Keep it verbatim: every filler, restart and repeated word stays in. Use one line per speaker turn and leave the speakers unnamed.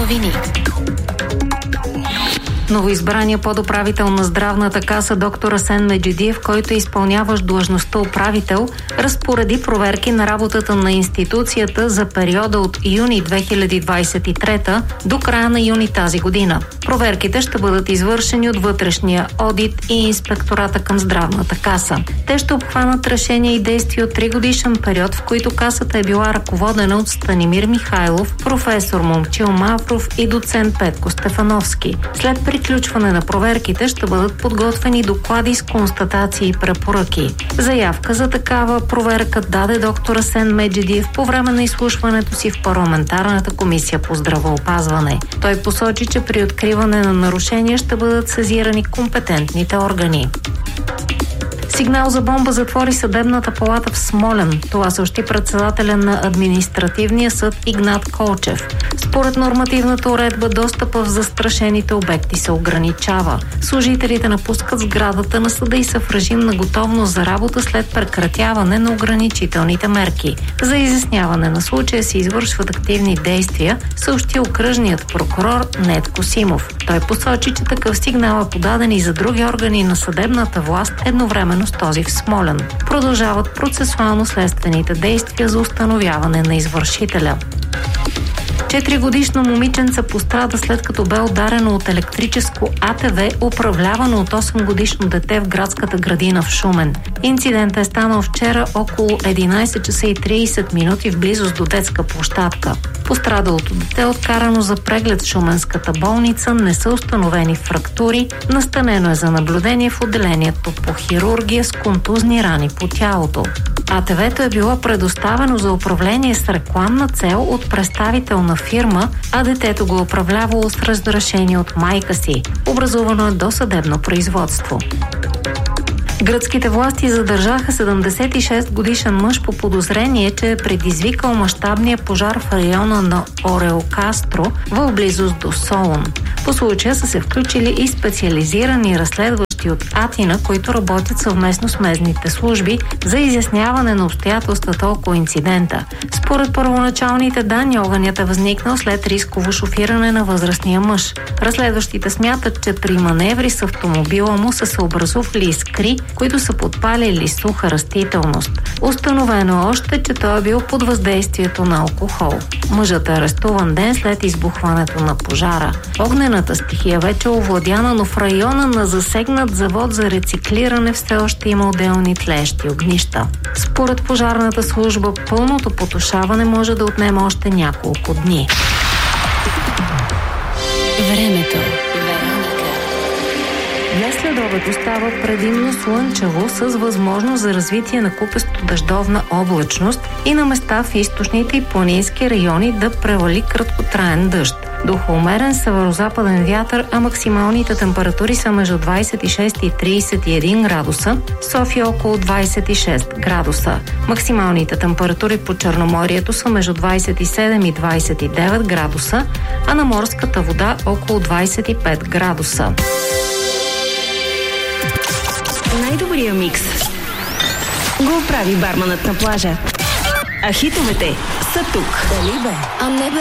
новини. Новоизбрания подуправител на Здравната каса доктор Асен Меджидиев, който е изпълняващ длъжността управител, разпореди проверки на работата на институцията за периода от юни две хиляди двадесет и трета до края на юни тази година. Проверките ще бъдат извършени от вътрешния одит и инспектората към Здравната каса. Те ще обхванат решения и действия от тригодишен период, в които касата е била ръководена от Станимир Михайлов, професор Момчил Мавров и доцент Петко Стефановски. След приключване на проверките ще бъдат подготвени доклади с констатации и препоръки. Заявка за такава проверка даде доктор Асен Меджидиев по време на изслушването си в парламентарната комисия по здравеопазване. Той посочи, че при откриване на нарушения ще бъдат сезирани компетентните органи. Сигнал за бомба затвори съдебната палата в Смолян. Това съобщи председателя на административния съд Игнат Колчев. Според нормативната уредба, достъпа в застрашените обекти се ограничава. Служителите напускат сградата на съда и са в режим на готовност за работа след прекратяване на ограничителните мерки. За изясняване на случая се извършват активни действия, съобщи окръжният прокурор Недко Симов. Той посочи, че такъв сигнал е подаден и за други органи на съдебната власт едновременно с този в Смолян. Продължават процесуално-следствените действия за установяване на извършителя. Четиригодишно момиченце пострада след като бе ударено от електрическо А Т В, управлявано от осемгодишно дете в градската градина в Шумен. Инцидентът е станал вчера около единадесет часа и тридесет минути в близост до детска площадка. Пострадалото дете е откарано за преглед в шуменската болница, не са установени фрактури, настанено е за наблюдение в отделението по хирургия с контузни рани по тялото. А Т В-то е било предоставено за управление с рекламна цел от представител на фирма, а детето го управлявало с разрешение от майка си. Образувано е досъдебно производство. Гръцките власти задържаха седемдесет и шест годишен мъж по подозрение, че е предизвикал мащабния пожар в района на Ореокастро в близост до Солун. По случая са се включили и специализирани разследващи от Атина, които работят съвместно с местните служби за изясняване на обстоятелствата около инцидента. Според първоначалните данни, огънят е възникнал след рисково шофиране на възрастния мъж. Разследващите смятат, че при маневри с автомобила му са се образували искри, които са подпалили суха растителност. Установено е още, че той е бил под въздействието на алкохол. Мъжът е арестуван ден след избухването на пожара. Огнената стихия вече е овладяна, но в района на засегнат завод за рециклиране все още има отделни тлеещи огнища. Според пожарната служба, пълното потушаване може да отнеме още няколко дни.
Времето.
Днес следобед остава предимно слънчево с възможност за развитие на купесто дъждовна облачност и на места в източните и планински райони да превали краткотраен дъжд. Духа умерен северо-западен вятър, а максималните температури са между двадесет и шест и тридесет и един градуса, София около двадесет и шест градуса. Максималните температури по Черноморието са между двадесет и седем и двадесет и девет градуса, а на морската вода около двадесет и пет градуса.
Най-добрия микс го прави барманът на плажа. А хитовете са тук.
Дали бе? А не бе.